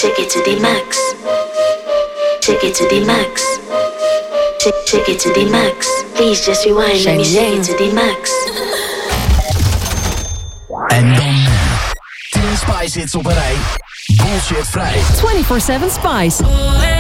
Take it to the max. Take it to the max. Take it to the max. Please just rewind. Let me take it to the max. En dan 10 Spice hits op een rij. Bullshit vrij. 24/7 Spice.